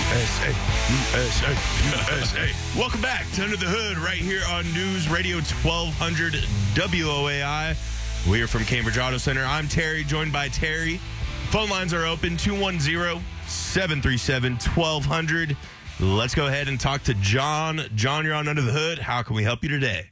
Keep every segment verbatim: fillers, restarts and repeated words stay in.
S A, U S A, U S A. Welcome back to Under the Hood right here on News Radio twelve hundred W O A I. We are from Cambridge Auto Center. I'm Terry, joined by Terry. Phone lines are open, two one zero, seven three seven, one two zero zero. Let's go ahead and talk to John. John, you're on Under the Hood. How can we help you today?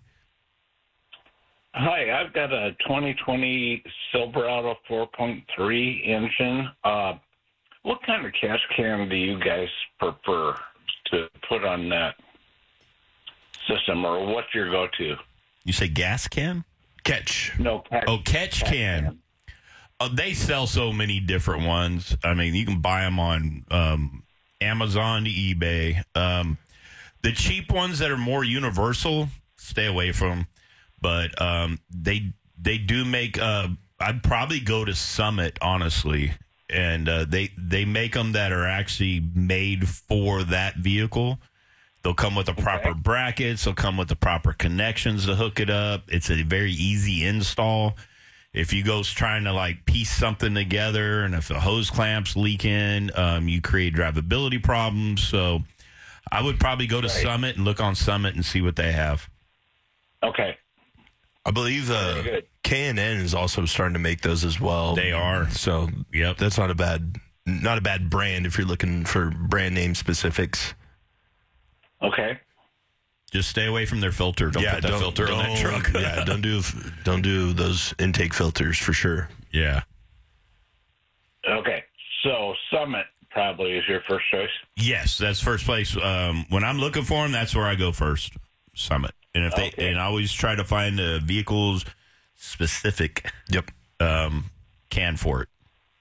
Hi, I've got a twenty twenty Silverado four point three engine. Uh, what kind of cash can do you guys prefer to put on that system, or what's your go-to? You say gas can? Catch. No, catch, Oh, catch, catch can. can. Uh, they sell so many different ones. I mean, you can buy them on um, Amazon, eBay. Um, the cheap ones that are more universal, stay away from them. But um, they they do make. Uh, I'd probably go to Summit, honestly, and uh, they they make them that are actually made for that vehicle. They'll come with the proper Okay. brackets. They'll come with the proper connections to hook it up. It's a very easy install. If you go trying to like piece something together, and if the hose clamps leaking, um, you create drivability problems. So I would probably go to Right. Summit and look on Summit and see what they have. Okay. I believe uh, Very good. K and N is also starting to make those as well. They are. So Yep. that's not a bad not a bad brand if you're looking for brand name specifics. Okay. Just stay away from their filter. Don't put that filter on that don't- truck. yeah, don't do don't do those intake filters for sure. Yeah. Okay. So Summit probably is your first choice. Yes, that's first place. Um, when I'm looking for them, that's where I go first. Summit. And if they Okay. and I always try to find the vehicles specific Yep. um, can for it.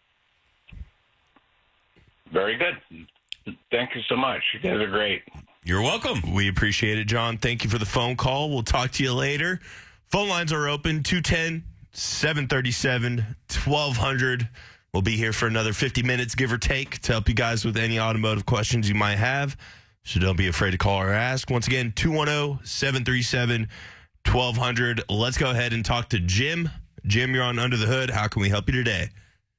Very good. Thank you so much. You guys are great. You're welcome. We appreciate it, John. Thank you for the phone call. We'll talk to you later. Phone lines are open, two one zero, seven three seven, one two zero zero. We'll be here for another fifty minutes, give or take, to help you guys with any automotive questions you might have. So don't be afraid to call or ask. Once again, two one zero, seven three seven, one two zero zero. Let's go ahead and talk to Jim. Jim, you're on Under the Hood. How can we help you today?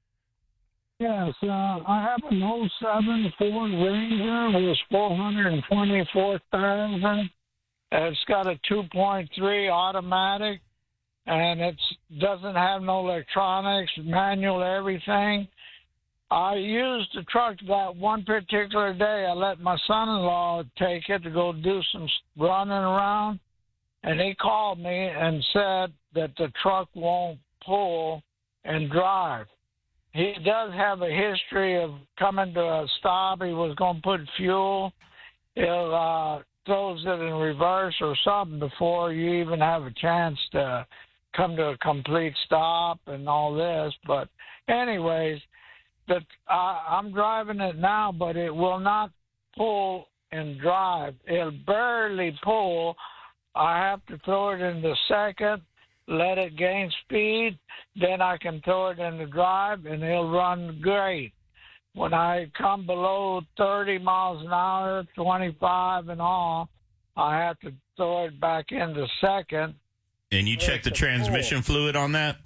Yes, uh, I have an oh seven Ford Ranger with four hundred twenty-four thousand. It's got a two point three automatic, and it doesn't have no electronics, manual, everything. I used the truck that one particular day. I let my son-in-law take it to go do some running around, and he called me and said that the truck won't pull and drive. He does have a history of coming to a stop. He was going to put fuel. He'll uh, throws it in reverse or something before you even have a chance to come to a complete stop and all this. But anyways, that uh, I'm driving it now, but it will not pull and drive. It'll barely pull. I have to throw it in the second, let it gain speed, then I can throw it in the drive, and it'll run great. When I come below thirty miles an hour, twenty-five and all, I have to throw it back in the second. And you check the transmission fluid on that?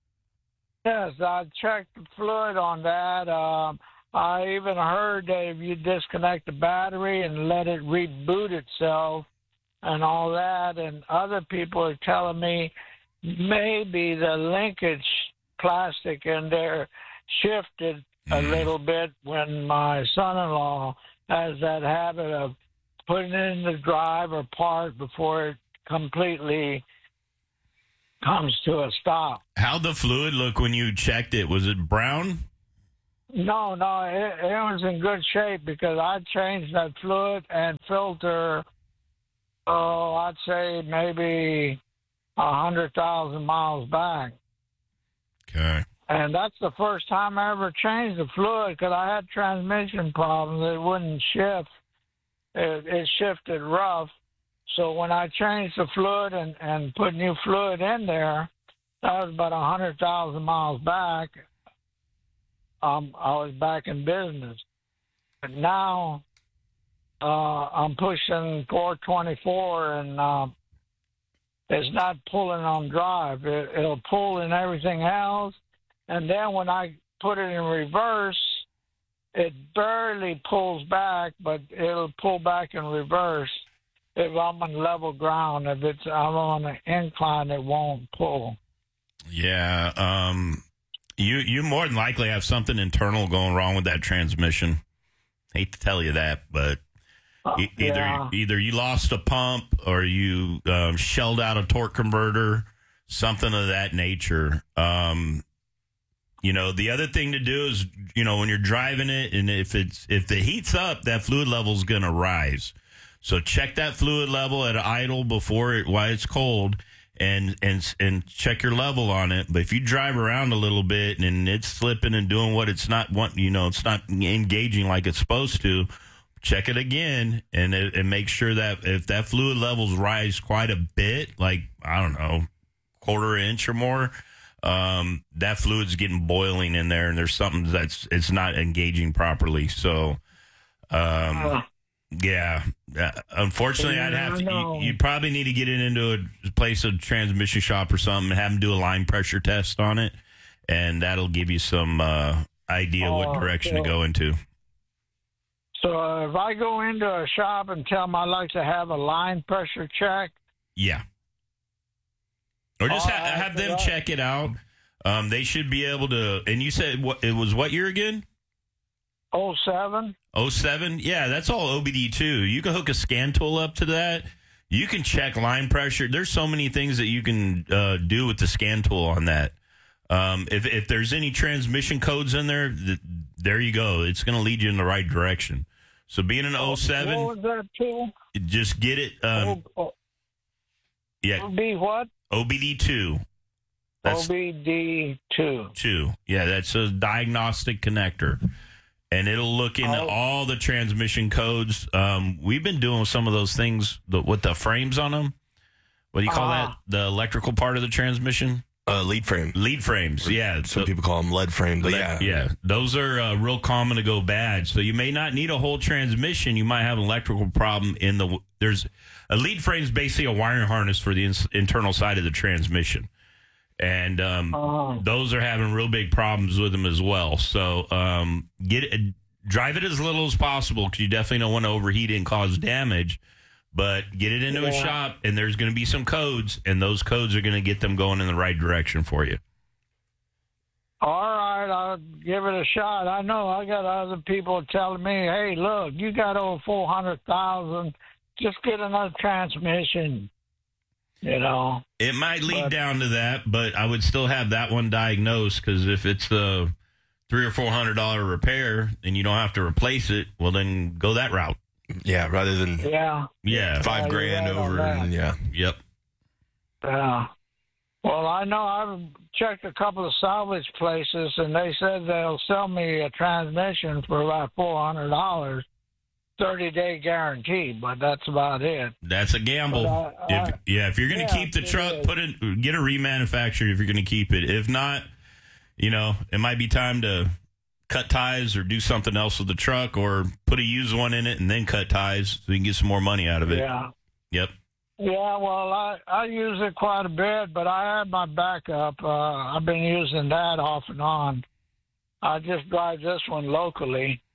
Yes, I checked the fluid on that. Um, I even heard that if you disconnect the battery and let it reboot itself and all that, and other people are telling me maybe the linkage plastic in there shifted a Mm. little bit when my son-in-law has that habit of putting it in the drive or park before it completely comes to a stop. How'd the fluid look when you checked it? Was it brown? No, no, it, it was in good shape because I changed that fluid and filter, oh, I'd say maybe a hundred thousand miles back. Okay. And that's the first time I ever changed the fluid because I had transmission problems. It wouldn't shift. It, it shifted rough. So when I changed the fluid and, and put new fluid in there, that was about one hundred thousand miles back. Um, I was back in business. But now uh, I'm pushing four twenty-four, and uh, it's not pulling on drive. It, it'll pull in everything else. And then when I put it in reverse, it barely pulls back, but it'll pull back in reverse. If I'm on level ground, if it's I'm on an incline, it won't pull. Yeah, um, you you more than likely have something internal going wrong with that transmission. Hate to tell you that, but e- either Yeah. either you lost a pump or you um, shelled out a torque converter, something of that nature. Um, you know, the other thing to do is, you know, when you're driving it, and if it's if it heats up, that fluid level is going to rise. So check that fluid level at idle before it while it's cold, and and and check your level on it. But if you drive around a little bit and it's slipping and doing what it's not want, you know, it's not engaging like it's supposed to, check it again and and make sure that if that fluid levels rise quite a bit, like I don't know, quarter inch or more, um, that fluid's getting boiling in there, and there's something that's it's not engaging properly. So. Um, Uh, Yeah, uh, unfortunately, Yeah, I'd have to. I know. You, you'd probably need to get it into a place, a transmission shop or something, and have them do a line pressure test on it, and that'll give you some uh, idea what Oh, direction so- to go into. So uh, if I go into a shop and tell them I'd like to have a line pressure check, Yeah, or just Oh, ha- I have them forgot. check it out. Um, they should be able to. And you said what it was? What year again? oh seven. oh seven? Yeah, that's all O B D two. You can hook a scan tool up to that. You can check line pressure. There's so many things that you can uh, do with the scan tool on that. Um, if, if there's any transmission codes in there, th- there you go. It's going to lead you in the right direction. So being an oh What seven, was that tool? just get it. Um, oh, yeah, O B what? O B D two. That's O B D two. two. Yeah, that's a diagnostic connector. And it'll look into Oh. all the transmission codes. Um, we've been doing some of those things the, with the frames on them. What do you call Ah. that? The electrical part of the transmission? Uh, lead frame. Lead frames. Yeah. Some so- people call them lead frame, but yeah. yeah. Those are uh, real common to go bad. So you may not need a whole transmission. You might have an electrical problem in the. There's a lead frame is basically a wiring harness for the in, internal side of the transmission. And um, Oh. those are having real big problems with them as well. So um, get it, drive it as little as possible, because you definitely don't want to overheat it and cause damage. But get it into a Yeah. shop, and there's going to be some codes, and those codes are going to get them going in the right direction for you. All right, I'll give it a shot. I know I got other people telling me, hey, look, you got over four hundred thousand. Just get another transmission, you know. It might lead But- down to that, but I would still have that one diagnosed, because if it's the three or four hundred dollar repair and you don't have to replace it, well, then go that route. Yeah, rather than Yeah, Yeah. five Yeah, you're grand right on over. that. And yeah. Yep. yeah. Well, I know I've checked a couple of salvage places, and they said they'll sell me a transmission for about four hundred dollars, thirty-day guarantee, but that's about it. That's a gamble. But I- I- if, yeah, if you're going to yeah, keep the it truck, is. put it, get a remanufactured if you're going to keep it. If not, you know, it might be time to cut ties or do something else with the truck, or put a used one in it and then cut ties so you can get some more money out of it. Yeah. Yep. Yeah, well, I, I use it quite a bit, but I have my backup. Uh, I've been using that off and on. I just drive this one locally.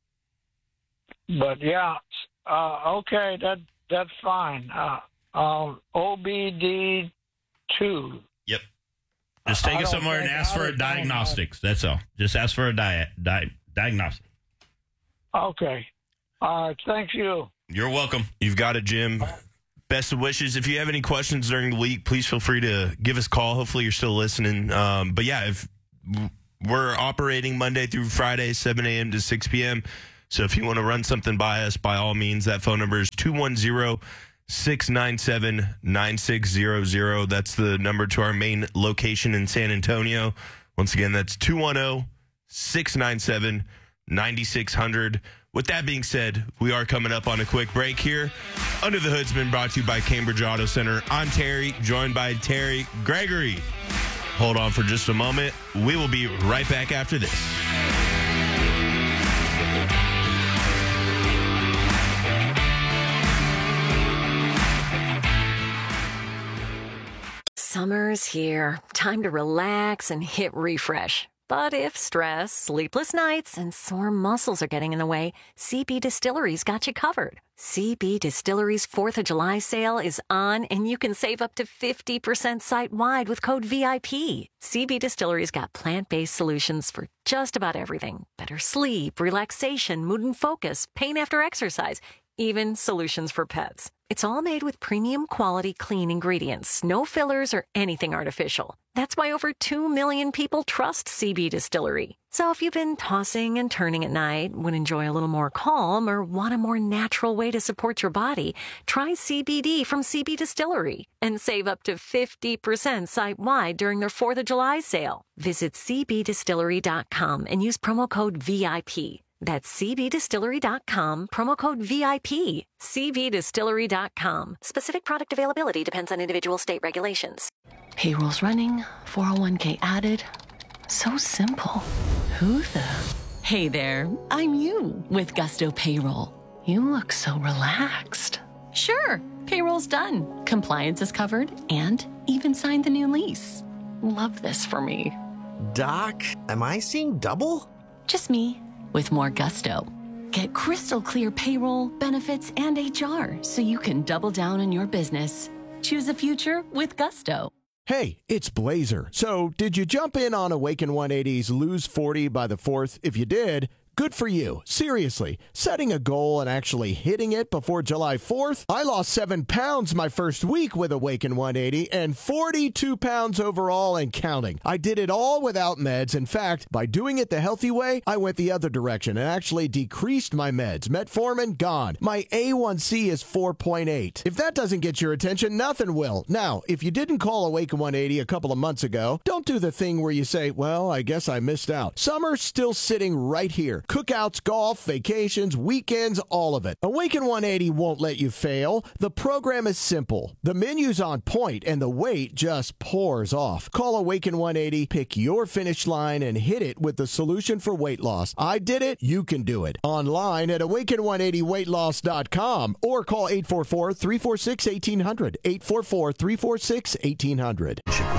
But, yeah, uh, okay, that that's fine. Uh, uh, O B D two. Yep. Just take I it don't somewhere and think- ask I for a don't think I- diagnostics. That's all. Just ask for a di- di- diagnostic. Okay. All right, thank you. You're welcome. You've got it, Jim. Best of wishes. If you have any questions during the week, please feel free to give us a call. Hopefully you're still listening. Um, but yeah, if we're operating Monday through Friday, seven a.m. to six p.m. So if you want to run something by us, by all means, that phone number is two one zero, six nine seven, nine six zero zero. That's the number to our main location in San Antonio. Once again, that's two one zero, six nine seven, nine six zero zero. With that being said, we are coming up on a quick break here. Under the Hood's been brought to you by Cambridge Auto Center. I'm Terry, joined by Terry Gregory. Hold on for just a moment. We will be right back after this. Summer's here. Time to relax and hit refresh. But if stress, sleepless nights, and sore muscles are getting in the way, C B Distillery's got you covered. C B Distillery's fourth of July sale is on, and you can save up to fifty percent site-wide with code V I P. C B Distillery's got plant-based solutions for just about everything. Better sleep, relaxation, mood and focus, pain after exercise, even solutions for pets. It's all made with premium quality clean ingredients, no fillers or anything artificial. That's why over two million people trust C B Distillery. So if you've been tossing and turning at night, would enjoy a little more calm, or want a more natural way to support your body, try C B D from C B Distillery and save up to fifty percent site-wide during their fourth of July sale. Visit c b distillery dot com and use promo code V I P. That's c b distillery dot com, promo code V I P. c b distillery dot com. Specific product availability depends on individual state regulations. Payroll's running, four oh one k added. So simple. Who the? Hey there, I'm you with Gusto Payroll. You look so relaxed. Sure, payroll's done. Compliance is covered and even signed the new lease. Love this for me. Doc, am I seeing double? Just me. With more gusto. Get crystal clear payroll, benefits, and H R so you can double down on your business. Choose a future with gusto. Hey, it's Blazer. So, did you jump in on Awaken one eighty's Lose forty by the fourth? If you did, good for you. Seriously, setting a goal and actually hitting it before July fourth? I lost seven pounds my first week with Awaken one eighty and forty-two pounds overall and counting. I did it all without meds. In fact, by doing it the healthy way, I went the other direction and actually decreased my meds. Metformin, gone. My A one C is four point eight. If that doesn't get your attention, nothing will. Now, if you didn't call Awaken one eighty a couple of months ago, don't do the thing where you say, well, I guess I missed out. Summer's still sitting right here. Cookouts, golf, vacations, weekends, all of it. Awaken one eighty won't let you fail. The program is simple. The menu's on point, and the weight just pours off. Call Awaken one eighty, pick your finish line, and hit it with the solution for weight loss. I did it. You can do it. Online at awaken one eighty weight loss dot com or call eight four four, three four six, one eight zero zero. eight four four, three four six, one eight zero zero.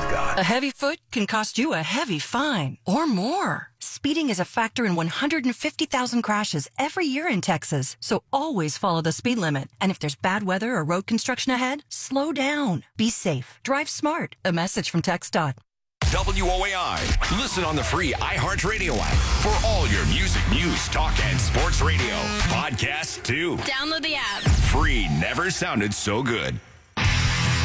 A heavy foot can cost you a heavy fine or more. Speeding is a factor in one hundred fifty thousand crashes every year in Texas, so always follow the speed limit. And if there's bad weather or road construction ahead, slow down. Be safe. Drive smart. A message from TxDOT. W O A I. Listen on the free iHeartRadio app for all your music, news, talk, and sports radio. Podcasts, too. Download the app. Free never sounded so good.